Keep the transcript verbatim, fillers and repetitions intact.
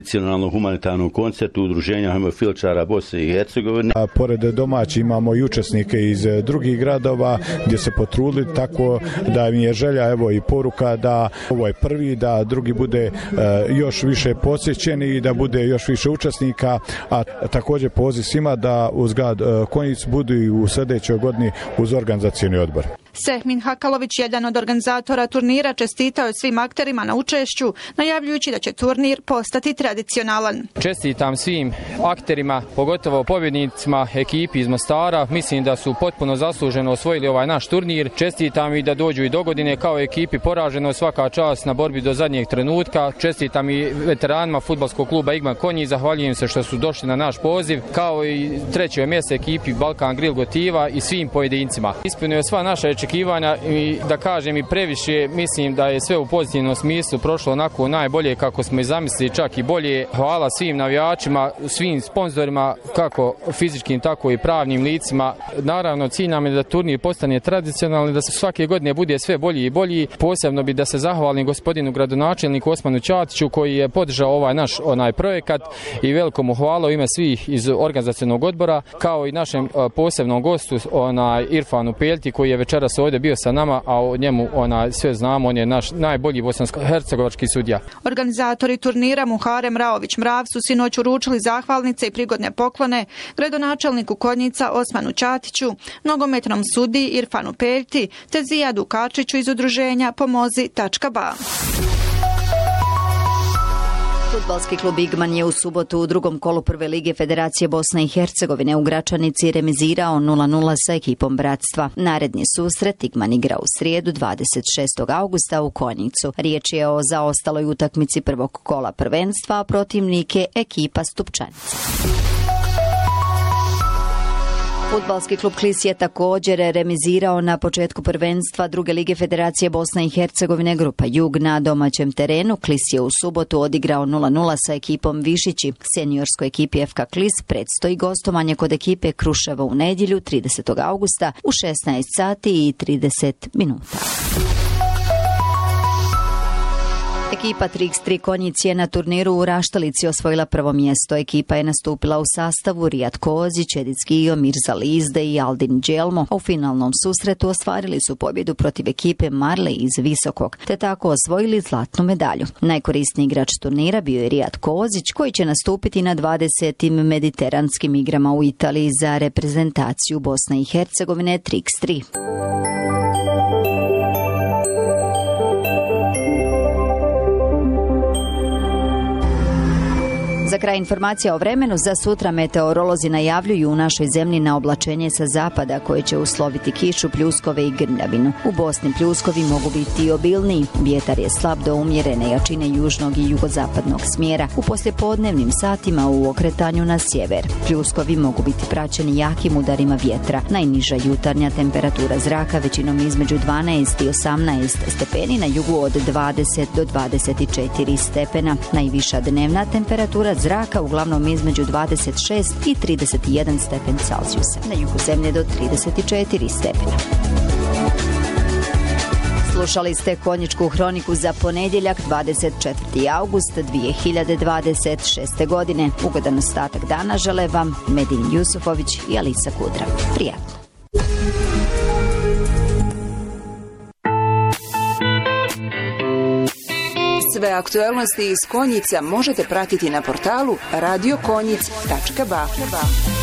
Nacionalnom humanitarnom koncertu Udruženja hemofiličara Bosne i Hercegovine. A pored domaći imamo i učesnike iz drugih gradova gdje se potrudili, tako da mi je želja, evo i poruka da ovo je prvi, da drugi bude e, još više posjećeni i da bude još više učesnika, a također poziv svima da uz grad e, Konjic budu i u sljedećoj godini uz organizacioni odbor. Sehmin Hakalović, jedan od organizatora turnira, čestitao je svim akterima na učešću, najavljujući da će turnir postati tradicionalan. Čestitam svim akterima, pogotovo pobjednicima ekipi iz Mostara. Mislim da su potpuno zasluženo osvojili ovaj naš turnir. Čestitam i da dođu i do godine kao ekipi poraženo, svaka čast na borbi do zadnjeg trenutka. Čestitam i veteranima fudbalskog kluba Igman Konjic, zahvaljujem se što su došli na naš poziv, kao i trećoj mjese ekipi Balkan Grill Gotiva i svim pojedincima. Ispunio sva naša očekivanja i da kažem i previše, mislim da je sve u pozitivnom smislu prošlo onako najbolje kako smo i zamislili, čak i bolje. Hvala svim navijačima, svim sponzorima, kako fizičkim tako i pravnim licima. Naravno, cilj nam je da turnir postane tradicionalni, da se svake godine bude sve bolji i bolji. Posebno bi da se zahvalim gospodinu gradonačelniku Osmanu Ćatiću koji je podržao ovaj naš onaj projekat i veliko mu hvala u ime svih iz organizacionog odbora, kao i našem posebnom gostu onaj Irfanu Peljti koji je večeras ovdje bio sa nama, a o njemu onaj sve znamo, on je naš najbolji bosansko-hercegovački sudija. Organizatori turnira Muharem Raović Mrav su sinoć uručili zahvalnice i prigodne poklone gradonačelniku Konjica Osmanu Ćatiću, nogometnom sudiji Irfanu Peljti te Zijadu Kačiću iz udruženja Pomozi tačka ba. Fudbalski klub Igman je u subotu u drugom kolu prve lige Federacije Bosne i Hercegovine u Gračanici remizirao nula nula sa ekipom Bratstva. Naredni susret Igman igra u srijedu dvadeset šestog augusta u Konjicu. Riječ je o zaostaloj utakmici prvog kola prvenstva, a protivnik je ekipa Stupčanica. Fudbalski klub Klis je također remizirao na početku prvenstva druge lige Federacije Bosne i Hercegovine grupa Jug na domaćem terenu. Klis je u subotu odigrao nula nula sa ekipom Višići. Seniorskoj ekipi F K Klis predstoji gostovanje kod ekipe Kruševo u nedjelju tridesetog augusta u šesnaest sati i trideset minuta. Ekipa tri iks tri Konjic je na turniru u Raštalici osvojila prvo mjesto. Ekipa je nastupila u sastavu Rijat Kozić, Edis Gio, Mirza Lizde i Aldin Đelmo. U finalnom susretu ostvarili su pobjedu protiv ekipe Marley iz Visokog, te tako osvojili zlatnu medalju. Najkorisniji igrač turnira bio je Rijat Kozić, koji će nastupiti na dvadesetim mediteranskim igrama u Italiji za reprezentaciju Bosne i Hercegovine tri iks tri. Za kraj informacija o vremenu, za sutra meteorolozi najavljuju u našoj zemlji na oblačenje sa zapada koje će usloviti kišu, pljuskove i grmljavinu. U Bosni pljuskovi mogu biti i obilniji. Vjetar je slab do umjerene jačine južnog i jugozapadnog smjera. U poslijepodnevnim satima u okretanju na sjever. Pljuskovi mogu biti praćeni jakim udarima vjetra. Najniža jutarnja temperatura zraka većinom između dvanaest i osamnaest stepeni, na jugu od dvadeset do dvadeset četiri stepena. Najviša dnevna temperatura zraka uglavnom između dvadeset šest i trideset jedan stepen Celzijusa. Na jugu zemlje do trideset četiri stepena. Slušali ste Konjičku hroniku za ponedjeljak dvadeset četvrti august dvije hiljade dvadeset šeste. godine. Ugodan ostatak dana žele vam Medin Jusufović i Alisa Kudra. Prijatno. Sve aktuelnosti iz Konjica možete pratiti na portalu radio konjic tačka ba.